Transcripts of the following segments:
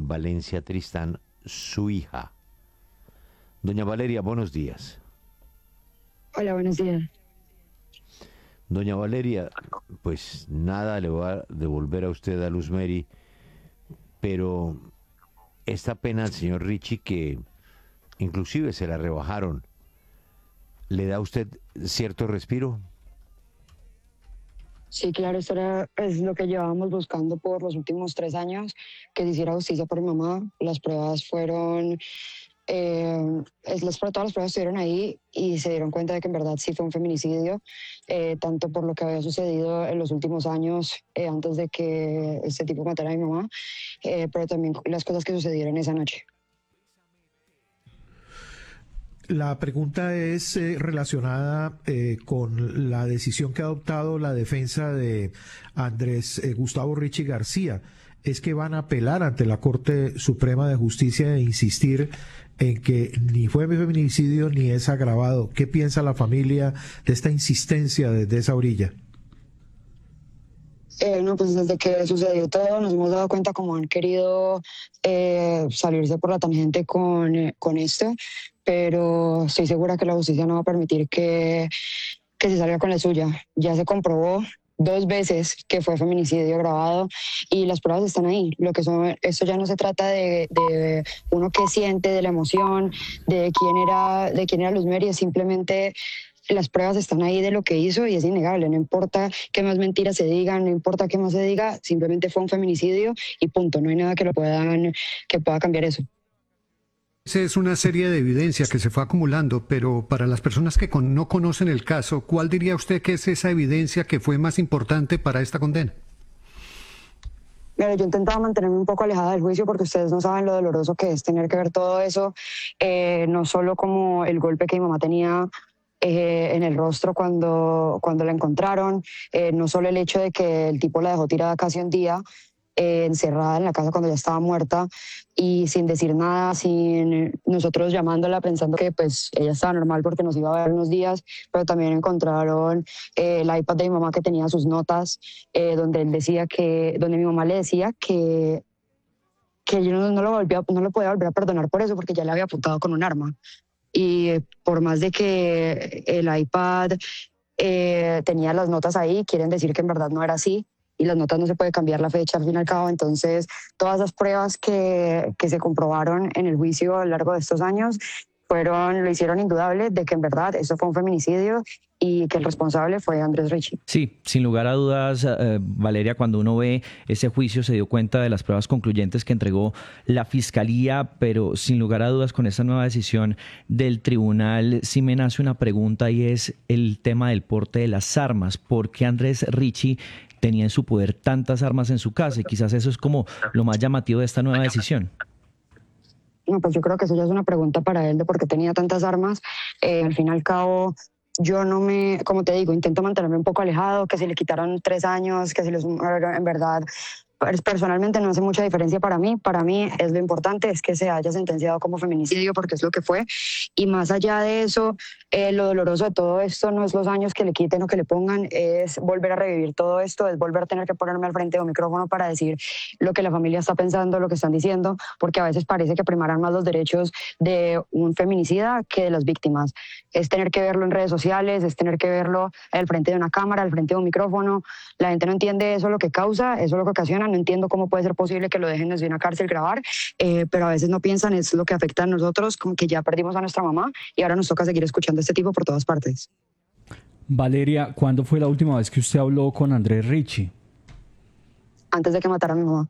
Valencia Tristán, su hija. Doña Valeria, buenos días. Hola, buenos días. Doña Valeria, pues nada le va a devolver a usted a Luz Mary, pero esta pena al señor Richie, que inclusive se la rebajaron, ¿le da a usted cierto respiro? Sí, claro, es lo que llevábamos buscando por los últimos 3 años, que se hiciera justicia por mi mamá. Las pruebas fueron, todas las pruebas estuvieron ahí y se dieron cuenta de que en verdad sí fue un feminicidio, tanto por lo que había sucedido en los últimos años, antes de que este tipo matara a mi mamá, pero también las cosas que sucedieron esa noche. La pregunta es relacionada con la decisión que ha adoptado la defensa de Andrés Gustavo Richie García. Es que van a apelar ante la Corte Suprema de Justicia e insistir en que ni fue feminicidio ni es agravado. ¿Qué piensa la familia de esta insistencia desde esa orilla? No, pues desde que sucedió todo nos hemos dado cuenta cómo han querido salirse por la tangente con esto, pero estoy segura que la justicia no va a permitir que se salga con la suya. Ya se comprobó 2 veces que fue feminicidio agravado y las pruebas están ahí. Esto ya no se trata de uno que siente, de la emoción, de quién era Luz Mary, es simplemente las pruebas están ahí de lo que hizo y es innegable. No importa qué más mentiras se digan, no importa qué más se diga, simplemente fue un feminicidio y punto. No hay nada que pueda cambiar eso. Esa es una serie de evidencia que se fue acumulando, pero para las personas que no conocen el caso, ¿cuál diría usted que es esa evidencia que fue más importante para esta condena? Mira, yo intentaba mantenerme un poco alejada del juicio porque ustedes no saben lo doloroso que es tener que ver todo eso, no solo como el golpe que mi mamá tenía en el rostro cuando la encontraron, no solo el hecho de que el tipo la dejó tirada casi un día, encerrada en la casa cuando ya estaba muerta y sin decir nada, sin nosotros llamándola pensando que pues ella estaba normal porque nos iba a ver unos días, pero también encontraron el iPad de mi mamá que tenía sus notas, donde mi mamá le decía que yo no lo podía volver a perdonar por eso porque ya le había apuntado con un arma. Y por más de que el iPad tenía las notas ahí, quieren decir que en verdad no era así. Y las notas no se puede cambiar la fecha al fin y al cabo. Entonces, todas las pruebas que se comprobaron en el juicio a lo largo de estos años lo hicieron indudable de que en verdad eso fue un feminicidio y que el responsable fue Andrés Richie. Sí, sin lugar a dudas, Valeria, cuando uno ve ese juicio se dio cuenta de las pruebas concluyentes que entregó la Fiscalía, pero sin lugar a dudas con esta nueva decisión del tribunal sí me nace una pregunta y es el tema del porte de las armas. ¿Por qué Andrés Richie tenía en su poder tantas armas en su casa? Y quizás eso es como lo más llamativo de esta nueva decisión. No, pues yo creo que eso ya es una pregunta para él de por qué tenía tantas armas. Al fin y al cabo, como te digo, intento mantenerme un poco alejado, que si le quitaron 3 años, que si en verdad, personalmente no hace mucha diferencia para mí. Para mí es lo importante, es que se haya sentenciado como feminicidio porque es lo que fue. Y más allá de eso, lo doloroso de todo esto no es los años que le quiten o que le pongan, es volver a revivir todo esto, es volver a tener que ponerme al frente de un micrófono para decir lo que la familia está pensando, lo que están diciendo, porque a veces parece que primarán más los derechos de un feminicida que de las víctimas. Es tener que verlo en redes sociales, es tener que verlo al frente de una cámara, al frente de un micrófono. La gente no entiende eso lo que causa, eso lo que ocasiona. No entiendo cómo puede ser posible que lo dejen desde una cárcel grabar, pero a veces no piensan, es lo que afecta a nosotros, como que ya perdimos a nuestra mamá y ahora nos toca seguir escuchando a este tipo por todas partes. Valeria, ¿cuándo fue la última vez que usted habló con Andrés Richie? Antes de que matara a mi mamá.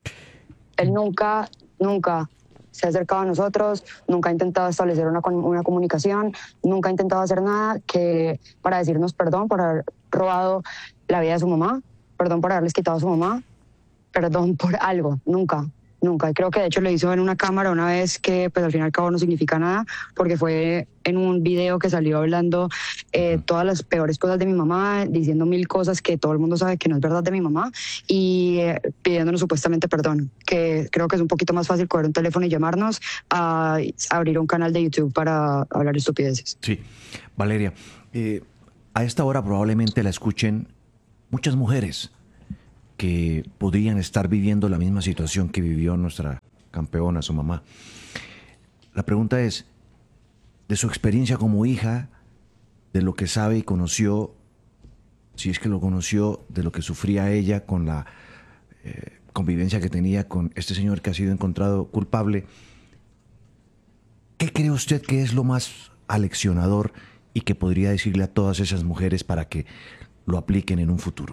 Él nunca se ha acercado a nosotros, nunca ha intentado establecer una comunicación, nunca ha intentado hacer nada para decirnos perdón por haber robado la vida de su mamá, perdón por haberles quitado a su mamá, perdón por algo, nunca. Y creo que de hecho lo hizo en una cámara una vez que pues al fin y al cabo no significa nada, porque fue en un video que salió hablando todas las peores cosas de mi mamá, diciendo 1000 cosas que todo el mundo sabe que no es verdad de mi mamá y pidiéndonos supuestamente perdón, que creo que es un poquito más fácil coger un teléfono y llamarnos a abrir un canal de YouTube para hablar estupideces. Sí, Valeria, a esta hora probablemente la escuchen muchas mujeres que podrían estar viviendo la misma situación que vivió nuestra campeona, su mamá. La pregunta es, de su experiencia como hija, de lo que sabe y conoció, si es que lo conoció, de lo que sufría ella con la convivencia que tenía con este señor que ha sido encontrado culpable, ¿qué cree usted que es lo más aleccionador y que podría decirle a todas esas mujeres para que lo apliquen en un futuro?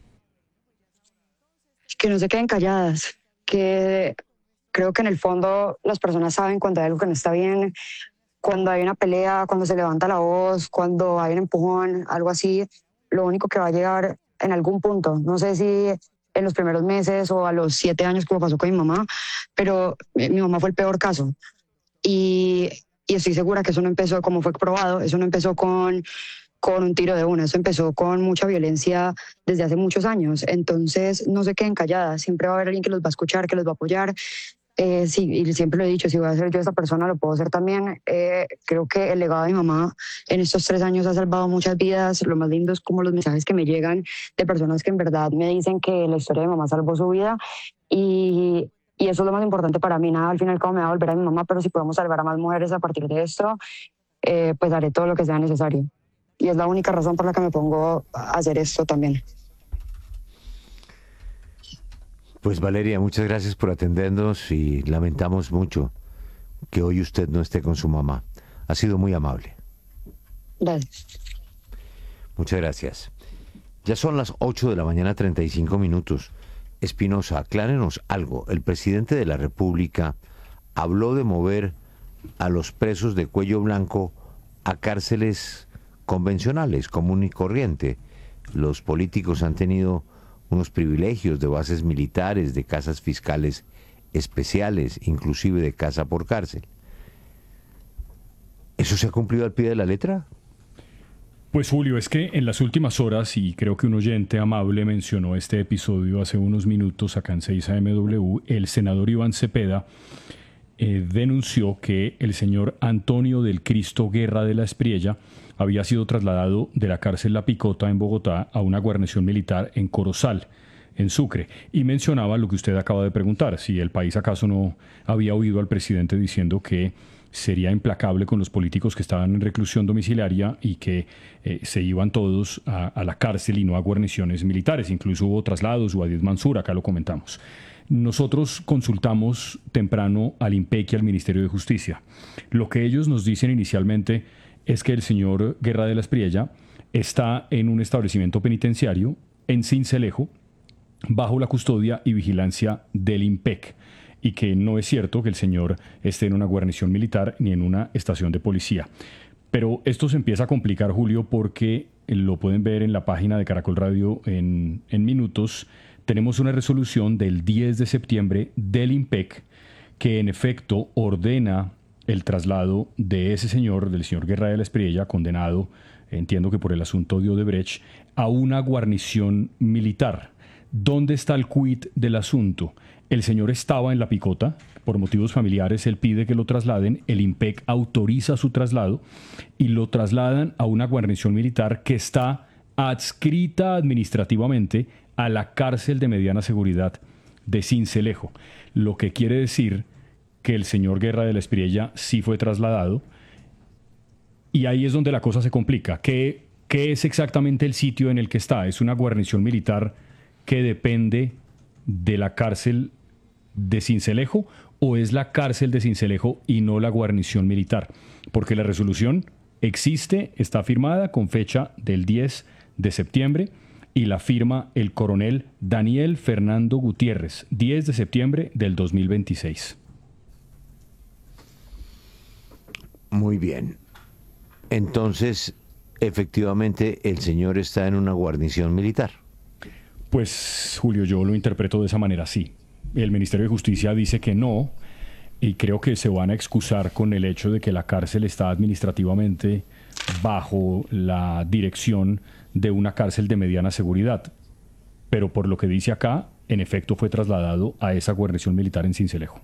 Que no se queden calladas, que creo que en el fondo las personas saben cuando hay algo que no está bien, cuando hay una pelea, cuando se levanta la voz, cuando hay un empujón, algo así, lo único que va a llegar en algún punto, no sé si en los primeros meses o a los 7 años como pasó con mi mamá, pero mi mamá fue el peor caso. Y estoy segura que eso no empezó, como fue probado, eso no empezó con un tiro de una, eso empezó con mucha violencia desde hace muchos años. Entonces, no se queden calladas, siempre va a haber alguien que los va a escuchar, que los va a apoyar. Sí, y siempre lo he dicho, si voy a ser yo esta persona, lo puedo ser también. Creo que el legado de mi mamá en estos 3 años ha salvado muchas vidas. Lo más lindo es como los mensajes que me llegan de personas que en verdad me dicen que la historia de mi mamá salvó su vida. Y eso es lo más importante para mí. Nada, al final, como me va a volver a mi mamá, pero si podemos salvar a más mujeres a partir de esto, pues haré todo lo que sea necesario. Y es la única razón por la que me pongo a hacer esto también. Pues Valeria, muchas gracias por atendernos y lamentamos mucho que hoy usted no esté con su mamá. Ha sido muy amable. Gracias. Muchas gracias. Ya son las 8 de la mañana, 35 minutos. Espinosa, aclárenos algo. El presidente de la República habló de mover a los presos de cuello blanco a cárceles convencionales, común y corriente. Los políticos han tenido unos privilegios de bases militares, de casas fiscales especiales, inclusive de casa por cárcel. ¿Eso se ha cumplido al pie de la letra? Pues Julio, es que en las últimas horas, y creo que un oyente amable mencionó este episodio hace unos minutos acá en 6AMW, el senador Iván Cepeda denunció que el señor Antonio del Cristo Guerra de la Espriella había sido trasladado de la cárcel La Picota en Bogotá a una guarnición militar en Corozal, en Sucre, y mencionaba lo que usted acaba de preguntar, si el país acaso no había oído al presidente diciendo que sería implacable con los políticos que estaban en reclusión domiciliaria y que se iban todos a la cárcel y no a guarniciones militares. Incluso hubo traslados, Uadid Mansur, acá lo comentamos. Nosotros consultamos temprano al IMPEC y al Ministerio de Justicia. Lo que ellos nos dicen inicialmente es que el señor Guerra de la Espriella está en un establecimiento penitenciario en Sincelejo, bajo la custodia y vigilancia del IMPEC, y que no es cierto que el señor esté en una guarnición militar ni en una estación de policía. Pero esto se empieza a complicar, Julio, porque lo pueden ver en la página de Caracol Radio en minutos. Tenemos una resolución del 10 de septiembre del IMPEC que en efecto ordena el traslado de ese señor, del señor Guerra de la Espriella, condenado, entiendo que por el asunto de Odebrecht, a una guarnición militar. ¿Dónde está el quid del asunto? El señor estaba en La Picota, por motivos familiares él pide que lo trasladen, el IMPEC autoriza su traslado y lo trasladan a una guarnición militar que está adscrita administrativamente a la cárcel de mediana seguridad de Sincelejo, lo que quiere decir que el señor Guerra de la Espriella sí fue trasladado, y ahí es donde la cosa se complica. ¿Qué es exactamente el sitio en el que está? ¿Es una guarnición militar que depende de la cárcel de Sincelejo o es la cárcel de Sincelejo y no la guarnición militar? Porque la resolución existe, está firmada con fecha del 10 de septiembre y la firma el coronel Daniel Fernando Gutiérrez, 10 de septiembre del 2026. Muy bien. Entonces, efectivamente, el señor está en una guarnición militar. Pues, Julio, yo lo interpreto de esa manera, sí. El Ministerio de Justicia dice que no, y creo que se van a excusar con el hecho de que la cárcel está administrativamente bajo la dirección de una cárcel de mediana seguridad. Pero por lo que dice acá, en efecto fue trasladado a esa guarnición militar en Sincelejo.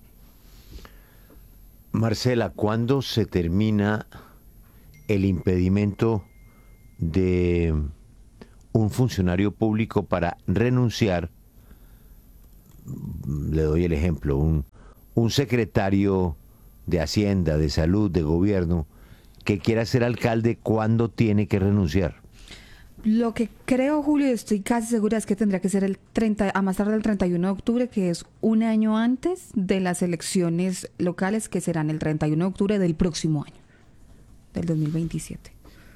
Marcela, ¿cuándo se termina el impedimento de un funcionario público para renunciar? Le doy el ejemplo, un un secretario de Hacienda, de Salud, de Gobierno, que quiera ser alcalde, ¿cuándo tiene que renunciar? Lo que creo, Julio, estoy casi segura es que tendría que ser a más tarde el 31 de octubre, que es un año antes de las elecciones locales, que serán el 31 de octubre del próximo año, del 2027.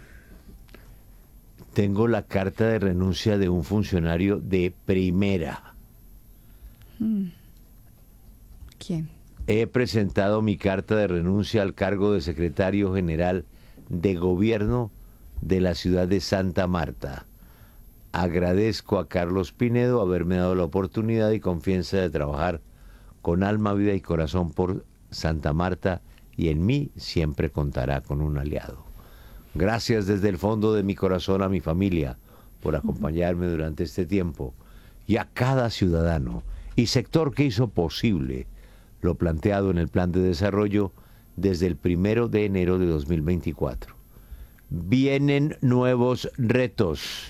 Tengo la carta de renuncia de un funcionario de primera. ¿Quién? He presentado mi carta de renuncia al cargo de secretario general de Gobierno de la ciudad de Santa Marta. Agradezco a Carlos Pinedo haberme dado la oportunidad y confianza de trabajar con alma, vida y corazón por Santa Marta, y en mí siempre contará con un aliado. Gracias desde el fondo de mi corazón a mi familia por acompañarme durante este tiempo, y a cada ciudadano y sector que hizo posible lo planteado en el plan de desarrollo desde el 1 de enero de 2024. Vienen nuevos retos.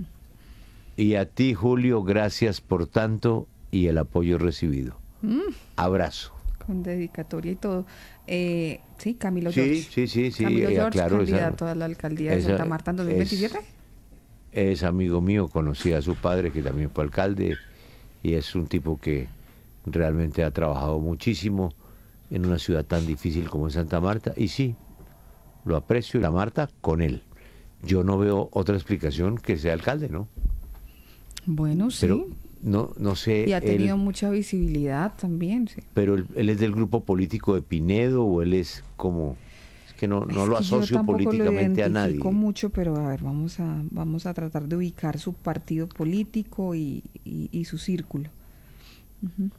Y a ti, Julio, gracias por tanto y el apoyo recibido. Abrazo. Con dedicatoria y todo. Sí, Camilo George. Sí. Camilo George, claro, candidato a la alcaldía de Santa Marta en 2027. Es amigo mío, conocí a su padre, que también fue alcalde, y es un tipo que realmente ha trabajado muchísimo en una ciudad tan difícil como es Santa Marta, y sí, lo aprecio, la Marta, con él. Yo no veo otra explicación que sea alcalde, ¿no? Bueno, sí. Pero no sé. Y ha tenido mucha visibilidad también, sí. Pero él es del grupo político de Pinedo, o él es como... Es que no lo asocio políticamente a nadie. Yo mucho, pero a ver, vamos a tratar de ubicar su partido político y su círculo. Uh-huh.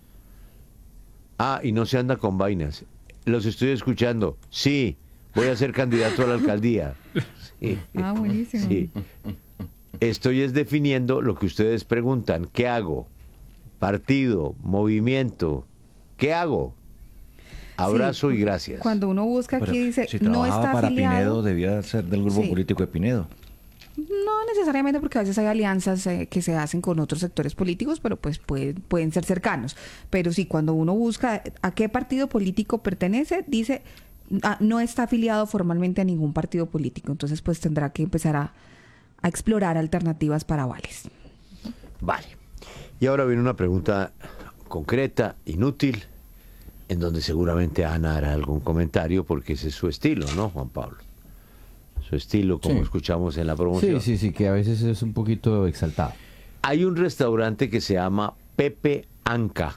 Y no se anda con vainas. Los estoy escuchando. Sí, voy a ser candidato a la alcaldía. Sí. Buenísimo. Sí. Estoy definiendo lo que ustedes preguntan. ¿Qué hago? Partido, movimiento. ¿Qué hago? Abrazo y gracias. Cuando uno busca aquí dice, si no está para afiliado. Pinedo, debía ser del grupo político de Pinedo. No necesariamente, porque a veces hay alianzas que se hacen con otros sectores políticos, pero pues pueden ser cercanos. Pero sí, cuando uno busca a qué partido político pertenece, dice, no está afiliado formalmente a ningún partido político. Entonces pues tendrá que empezar a explorar alternativas para avales. Vale. Y ahora viene una pregunta concreta, inútil, en donde seguramente Ana hará algún comentario, porque ese es su estilo, ¿no, Juan Pablo? Su estilo, como escuchamos en la promoción. Sí, que a veces es un poquito exaltado. Hay un restaurante que se llama Pepe Anca.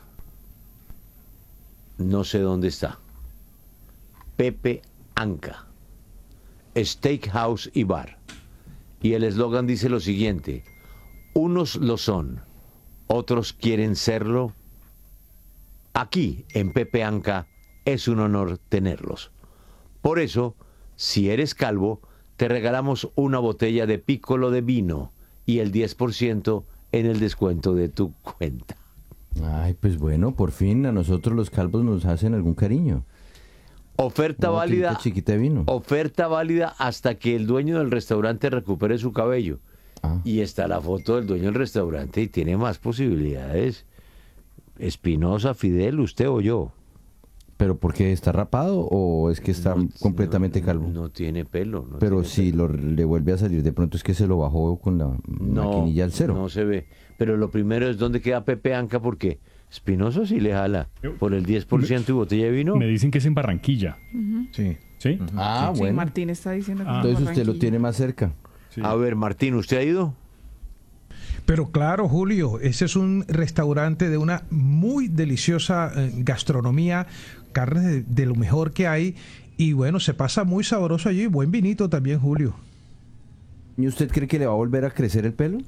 No sé dónde está. Pepe Anca. Steakhouse y bar. Y el eslogan dice lo siguiente: unos lo son, otros quieren serlo. Aquí, en Pepe Anca, es un honor tenerlos. Por eso, si eres calvo, te regalamos una botella de Piccolo de vino y el 10% en el descuento de tu cuenta. Ay, pues bueno, por fin a nosotros los calvos nos hacen algún cariño. Oferta válida. Chiquita de vino. Oferta válida hasta que el dueño del restaurante recupere su cabello. Y está la foto del dueño del restaurante y tiene más posibilidades. Espinosa, Fidel, usted o yo. ¿Pero por qué está rapado o es que está completamente calvo? No tiene pelo. Pero si le vuelve a salir, de pronto es que se lo bajó con la maquinilla al cero. No se ve. Pero lo primero es dónde queda Pepe Anca, porque Espinosa sí le jala por el 10% y botella de vino. Me dicen que es en Barranquilla. Uh-huh. Sí. ¿Sí? Bueno. Sí, Martín está diciendo que es en Entonces usted lo Barranquilla. tiene más cerca. Sí. A ver, Martín, ¿usted ha ido? Pero claro, Julio, ese es un restaurante de una muy deliciosa gastronomía, carnes de lo mejor que hay, y bueno, se pasa muy sabroso allí, buen vinito también, Julio. ¿Y usted cree que le va a volver a crecer el pelo?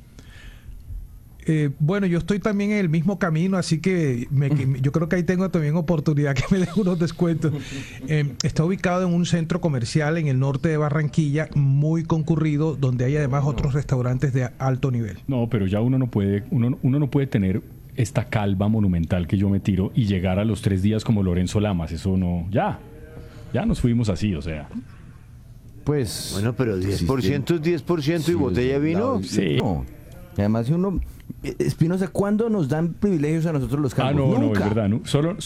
Bueno, yo estoy también en el mismo camino, así que yo creo que ahí tengo también oportunidad que me den unos descuentos. Está ubicado en un centro comercial en el norte de Barranquilla, muy concurrido, donde hay además otros restaurantes de alto nivel. No, pero ya uno no puede tener esta calva monumental que yo me tiro y llegar a los 3 días como Lorenzo Lamas. Eso no, ya nos fuimos así, o sea. Pues... Bueno, pero 10% es 10% y botella de vino. Sí. No. Además, si uno... Espinosa, ¿cuándo nos dan privilegios a nosotros los calvos? No, Nunca. es verdad. No. Solo